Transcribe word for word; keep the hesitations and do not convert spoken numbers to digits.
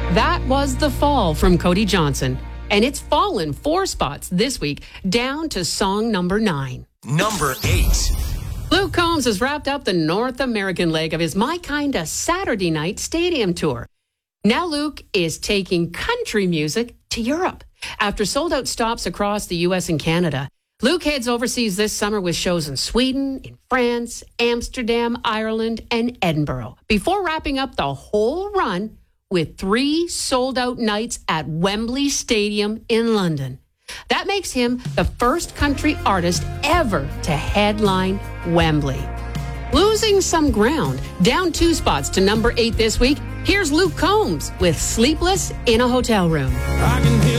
That was The Fall from Cody Johnson, and it's fallen four spots this week, down to song number nine. Number eight. Luke Combs has wrapped up the North American leg of his My Kinda Saturday Night Stadium Tour. Now Luke is taking country music to Europe. After sold-out stops across the U S and Canada, Luke heads overseas this summer with shows in Sweden, in France, Amsterdam, Ireland, and Edinburgh, before wrapping up the whole run with three sold-out nights at Wembley Stadium in London. That makes him the first country artist ever to headline Wembley. Losing some ground, down two spots to number eight this week, here's Luke Combs with Sleepless in a Hotel Room.